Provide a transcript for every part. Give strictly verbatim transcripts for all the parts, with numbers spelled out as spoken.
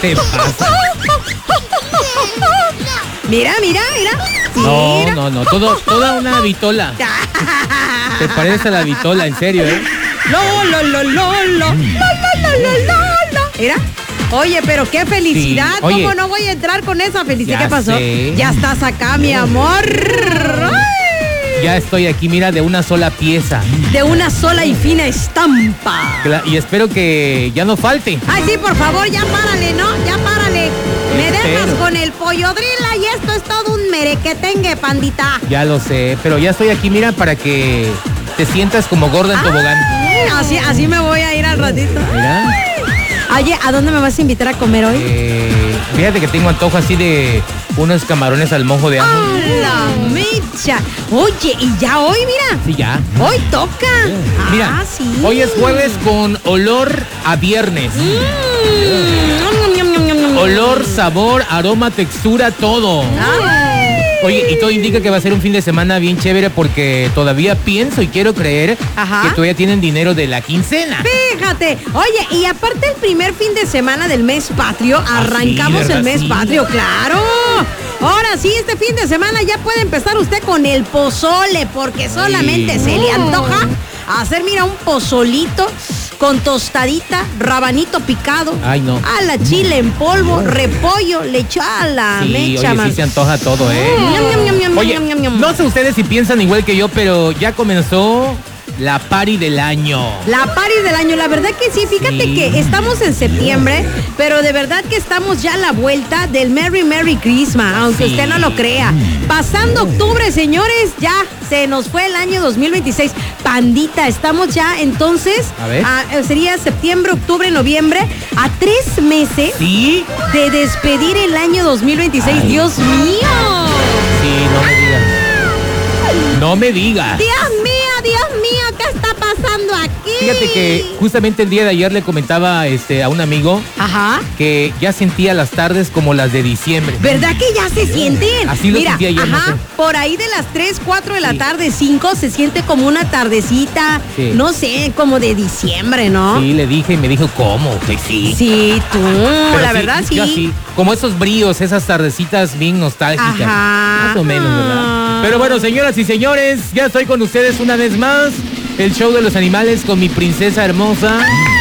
te pasa? Mira, mira, mira. No, Mira. no, no, todo, toda una vitola. Te parece a la vitola, en serio, ¿eh? Lo, lo, lo, lo, lo, lo, lo, lo, lo, lo. Mira. Oye, pero qué felicidad. Sí, oye. ¿Cómo no voy a entrar con esa felicidad? Ya ¿Qué pasó? sé. Ya estás acá, mi amor. Ay. Ya estoy aquí, mira, de una sola pieza. De una sola y fina estampa. Cla- Y espero que ya no falte. Ay, sí, por favor, ya párale, ¿no? Ya párale. Me dejas Espero. con el pollo drila y esto es todo un merequetengue, pandita. Ya lo sé, pero ya estoy aquí, mira, para que te sientas como gorda en tobogán. Ay, así, así me voy a ir al ratito. Mira. Oye, ¿a dónde me vas a invitar a comer hoy? Eh, fíjate que tengo antojo así de unos camarones al mojo de ajo. ¡A la mecha! Oye, y ya hoy, mira. Sí, ya. Hoy toca. Mira, Ah, sí. hoy es jueves con olor a viernes. Mm. Ñam, ñam, ñam, ñam, ñam. Olor, sabor, aroma, textura, todo. Ay. Oye, y todo indica que va a ser un fin de semana bien chévere porque todavía pienso y quiero creer Ajá. que todavía tienen dinero de la quincena. Fíjate, oye, y aparte el primer fin de semana del mes patrio, arrancamos ¿verdad? el mes Sí. patrio, claro. Ahora sí, este fin de semana ya puede empezar usted con el pozole, porque solamente se le antoja hacer, mira, un pozolito con tostadita, rabanito picado, Ay, no. a la chile en polvo, repollo, lechuga, Sí, mecha, oye, man. sí se antoja todo, ¿eh? Ñam, ñam, ñam, ñam, Oye, ñam, ñam, ñam. no sé ustedes si piensan igual que yo, pero ya comenzó la party del año. La party del año, la verdad que sí, fíjate Sí. que estamos en septiembre, pero de verdad que estamos ya a la vuelta del Merry Merry Christmas, aunque Sí. usted no lo crea. Pasando octubre, señores, ya se nos fue el año dos mil veintiséis. Pandita, estamos ya entonces, A ver. a- sería septiembre, octubre, noviembre, a tres meses ¿Sí? de despedir el año dos mil veintiséis. Ay. Dios mío. Sí, no me digas. No me digas. Dios mío, Dios mío, ¿qué está pasando aquí? Fíjate que justamente el día de ayer le comentaba este, a un amigo Ajá. que ya sentía las tardes como las de diciembre. ¿Verdad que ya se sienten? Así lo Mira, sentí ayer, no ajá, sé. por ahí de las tres, cuatro de la Sí. tarde, cinco, se siente como una tardecita, Sí. no sé, como de diciembre, ¿no? Sí, le dije y me dijo, ¿cómo? Que sí. Sí, tú, Pero la sí, verdad sí. yo sí. Como esos bríos, esas tardecitas bien nostálgicas. Ajá. Más o menos, ¿verdad? Pero bueno, señoras y señores, ya estoy con ustedes una vez más. El show de los animales con mi princesa hermosa.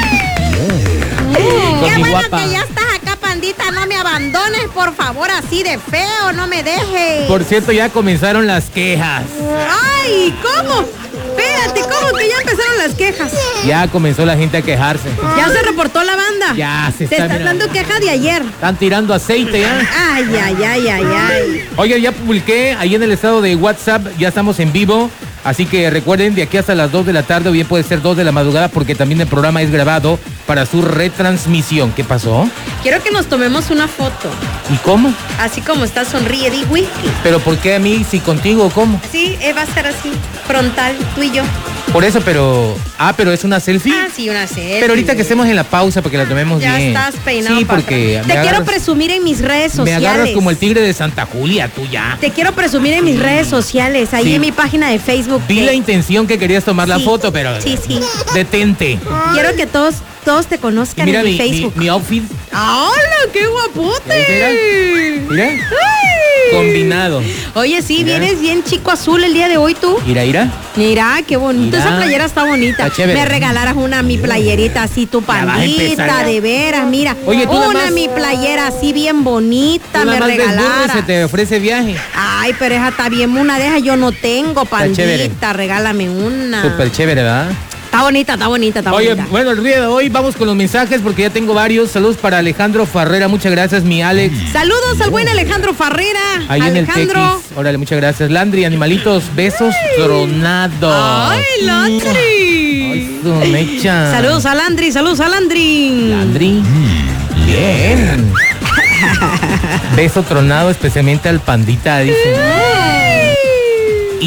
Con Qué mi bueno guapa. que ya estás acá, pandita, no me abandones, por favor, así de feo, no me dejes. Por cierto, ya comenzaron las quejas. Ay, ¿cómo? Espérate, ¿cómo que ya empezaron las quejas? Ya comenzó la gente a quejarse. Ya se reportó la banda. Ya se Te está están mirando. dando queja de ayer. Están tirando aceite ya. Ay, ay, ay, ay, ay. Oye, ya publiqué ahí en el estado de WhatsApp, ya estamos en vivo. Así que recuerden, de aquí hasta las dos de la tarde o bien puede ser dos de la madrugada porque también el programa es grabado para su retransmisión. ¿Qué pasó? Quiero que nos tomemos una foto. ¿Y cómo? Así como está, sonríe, di whisky. ¿Pero por qué a mí? ¿Si contigo o cómo? Sí, eh, va a estar así, frontal, tú y yo. Por eso, pero... Ah, pero es una selfie. Ah, sí, una selfie. Pero ahorita que estemos en la pausa para que la tomemos Ya bien. estás peinado Sí, para porque atrás. me Te quiero agarras- presumir en mis redes Me sociales. agarras como el tigre de Santa Julia, tú ya. Te quiero presumir en mis redes sociales, ahí Sí. en mi página de Facebook. Vi que- la intención que querías tomar la Sí. foto, pero... Sí, sí. Detente. Quiero que todos, todos te Y conozcan mira en mi mi, Facebook. mi, mi outfit. ¡Hola, qué guapote! Mira. Ay. Combinado. Oye, sí, Mira. vienes bien chico azul el día de hoy tú. Mira, mira. Mira, qué bonito. Mira. Esa playera está bonita. Está chévere. Me regalaras una mi playerita así, tu Ya vas a empezar, pandita, ya. de veras, mira. Oye, tú una nomás- mi playera así bien bonita, Tú me nada más ves burro y regalaras. se te ofrece viaje. Ay, pero esa está bien, una de esas yo no tengo, chévere. pandita, regálame una. Súper chévere, ¿verdad? Está bonita, está bonita, está Oye, bonita. bueno, el día de hoy vamos con los mensajes porque ya tengo varios. Saludos para Alejandro Farrera, muchas gracias, mi Alex. Saludos al buen Alejandro Farrera. Ahí en el Alejandro. Tequis. Órale, muchas gracias. Landry, animalitos, besos tronados. Ay, Landry. Ay, su mecha. Saludos a Landry, saludos a Landry. Landry. Bien. Beso tronado especialmente al pandita, dice. Y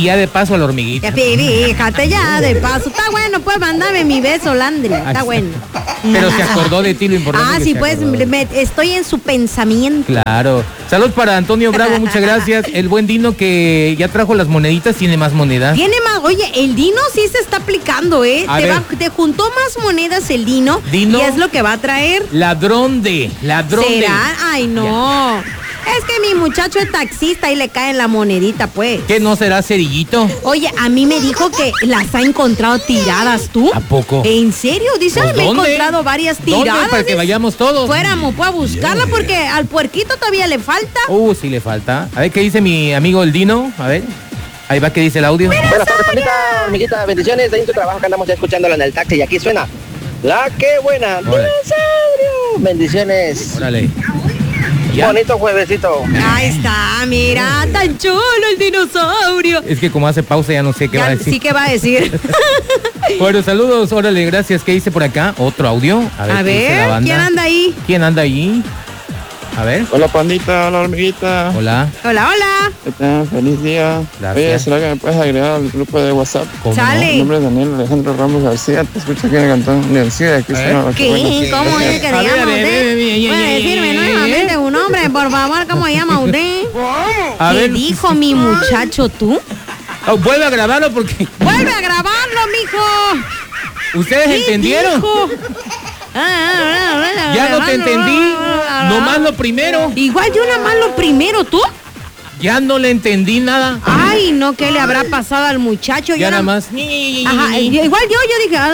Y ya de paso a la hormiguita. Ya, fíjate, ya de paso. Está bueno, pues mándame mi beso, Landry. Está bueno. Pero se acordó de ti, lo importante. Ah, que sí, se pues acordó. me- estoy en su pensamiento. Claro. Saludos para Antonio Bravo, muchas gracias. El buen Dino que ya trajo las moneditas, tiene más monedas. Tiene más, oye, el Dino sí se está aplicando, ¿eh? A Te, ver. va- te juntó más monedas el Dino, Dino. y es lo que va a traer. Ladrón de, ladrón de. ¿Será? Ay, no. Es que mi muchacho es taxista y le cae en la monedita, pues. ¿Qué no será cerillito? Oye, a mí me dijo que las ha encontrado tiradas, ¿tú? ¿A poco? ¿En serio? Dice, Pues, "Ay, me he ¿dónde? encontrado varias ¿Dónde? tiradas. Para que dice. vayamos todos. Fuéramos, pues, a buscarla porque al puerquito todavía le falta. Uh, sí le falta. A ver qué dice mi amigo el Dino. A ver. Ahí va que dice el audio. Buenas tardes, pandita, amiguita, bendiciones. Ahí en tu trabajo que andamos ya escuchándolo en el taxi y aquí suena la que buena. Órale. Dinosaurio. Bendiciones. Órale. Ya. Bonito juevesito. Ahí está, mira, tan chulo el dinosaurio. Es que como hace pausa ya no sé qué Ya, va a decir. sí que va a decir. Bueno, saludos, órale, gracias. ¿Qué dice por acá? Otro audio. A ver, A ¿qué dice la ver, banda? ¿quién anda ahí? ¿Quién anda ahí? A ver. Hola pandita, hola hormiguita. Hola. Hola, hola. ¿Qué tal? Feliz día. Gracias. Oye, ¿será que me puedes agregar al grupo de WhatsApp? ¿Cómo Sale. Mi nombre es Daniel Alejandro Ramos García, te escucho aquí en el cantón Universidad. Aquí A ver. suena la que ¿Qué? buena. ¿Cómo es que A se ver, llama a ver, usted? a ver, a ver, ¿Puede a ver, decirme a ver, nuevamente su nombre, por favor? ¿Cómo se llama usted? A ¿Qué ver. dijo mi muchacho tú? Oh, vuelve a grabarlo porque ¡Vuelve a grabarlo, mijo! ustedes ¿Qué entendieron. dijo? Ah, Ya no te entendí. Nomás lo primero. Igual yo nada más lo primero, ¿tú? Ya no le entendí nada. Ay, no, ¿qué le habrá pasado al muchacho? Ya Yo nada na- más. Ajá, igual yo, yo dije...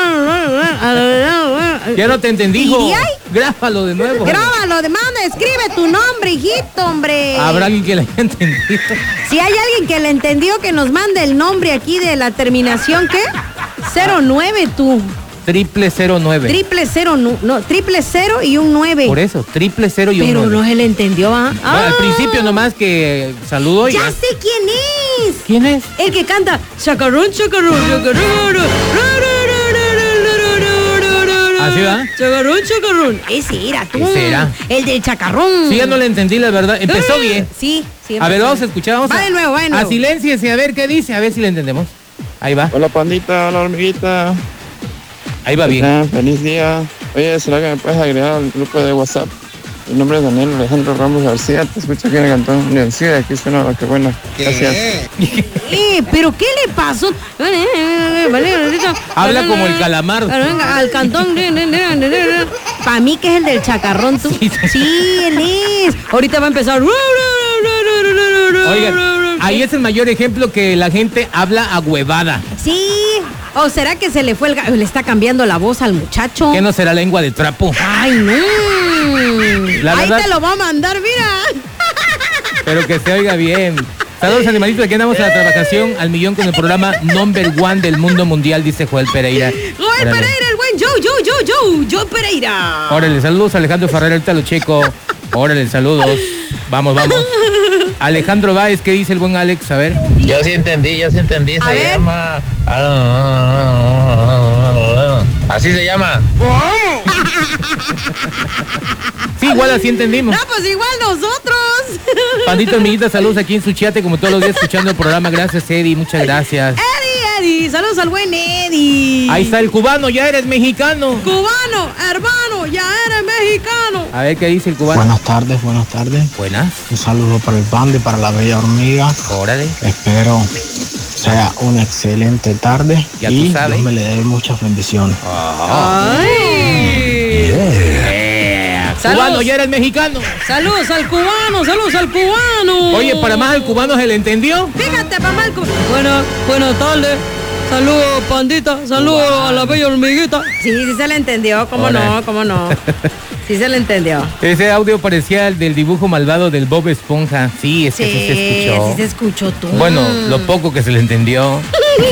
Ya no te entendí, hijo. ¿Y ahí? Grábalo de nuevo. Grábalo, demanda, escribe tu nombre, hijito, hombre. Habrá alguien que le haya entendido. Si hay alguien que le entendió, que nos mande el nombre aquí de la terminación, ¿qué? cero nueve tú. Triple cero nueve. Triple cero, nu- no, triple cero y un nueve. Por eso, triple cero y un Pero nueve. no se le entendió, ¿ah? Bueno, al Ah, principio nomás que saludo y Ya ya. sé quién es. ¿Quién es? El que canta chacarrón, chacarrón, chacarrón. ¿Así va? Chacarrón, chacarrón. Ese era tú. Ese era. El del chacarrón. Sí, ya no le entendí, la verdad. Empezó Ah, bien. Sí, sí. A ver, empezó vamos a bien. escuchar. Vamos Va a, de nuevo, va de nuevo. A silenciese, a ver qué dice, a ver si le entendemos. Ahí va, Hola pandita, hola hormiguita. ahí va ¿Qué bien. tal? Feliz día. Oye, ¿será que me puedes agregar al grupo de WhatsApp? Mi nombre es Daniel Alejandro Ramos García, te escucho aquí en el cantón Universidad. Aquí suena la que buena. Gracias. Eh, pero ¿qué le pasó? Habla como el calamar. Al cantón. Para mí que es el del chacarrón, tú. Sí, sí. Sí, él es. Ahorita va a empezar. Oigan, ahí es el mayor ejemplo que la gente habla a huevada. Sí. ¿O será que se le fue el ga- le está cambiando la voz al muchacho? Que no será lengua de trapo. Ay, no. La Ahí verdad- te lo va a mandar, mira. Pero que se oiga bien. Saludos, animalitos. Aquí andamos en la trabajación al millón con el programa Number One del mundo mundial, dice Joel Pereira. Joel Órale. Pereira, el buen Joe, Joe, Joe, Joe, Joe Pereira. Órale, saludos Alejandro Ferrer, ahorita lo checo. Órale, saludos. Vamos, vamos. Alejandro Báez, ¿qué dice el buen Alex? A ver. Yo sí entendí, yo sí entendí. A Se ver. llama. Así se llama. Sí, igual así entendimos. No, pues igual nosotros. Pandita Hormiguita, saludos aquí en su chate, como todos los días escuchando el programa. Gracias, Eddie, muchas gracias. Eddie, Eddie, saludos al buen Eddie. Ahí está el cubano, ya eres mexicano. Cubano, hermano, ya eres mexicano. A ver qué dice el cubano. Buenas tardes, buenas tardes. Buenas. Un saludo para el band y para la bella hormiga. Órale. Espero sea una excelente tarde Ya tú y sabes. Dios me le dé muchas bendiciones. Ay. Eh, Saludos. cubano, ya eres mexicano. Saludos al cubano, saludos al cubano. Oye, para más el cubano se le entendió. Fíjate, papá, el cubano. Buenas, buenas tardes. Saludos, pandita. Saludos a la bella hormiguita. Sí, sí se le entendió. ¿Cómo Órale. no? ¿Cómo no? Sí se le entendió. Ese audio parecía el del dibujo malvado del Bob Esponja. Sí, es que sí, se escuchó. sí se escuchó tú. Bueno, lo poco que se le entendió.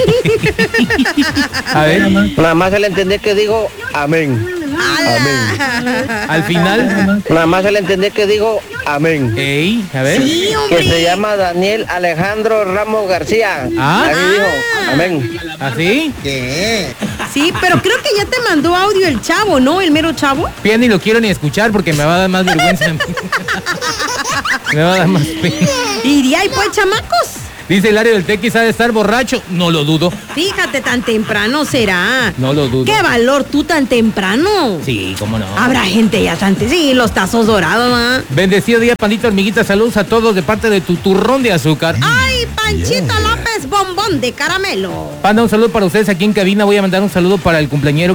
A ver, Nada más se le entendí que digo amén. al final. Nada más se le entendí que digo amén. Ey, a ver. Sí, Que hombre. se llama Daniel Alejandro Ramos García. Ah. Así dijo, amén. ¿Así? Sí, pero creo que ya te mandó audio el chavo, ¿no? El mero chavo. Ya ni lo quiero ni escuchar porque me va a dar más vergüenza. a mí. Me va a dar más pena. Iría y pues, chamacos. Dice el área del Tequis ha de estar borracho. No lo dudo. Fíjate, tan temprano será. No lo dudo. ¿Qué valor tú tan temprano? Sí, cómo no. Habrá gente ya tan... Sí, los tazos dorados, ¿no? Bendecido día, Pandita Hormiguita. Saludos a todos de parte de tu turrón de azúcar. ¡Ay, Panchito López, bombón de caramelo! Panda, un saludo para ustedes aquí en cabina. Voy a mandar un saludo para el cumpleañero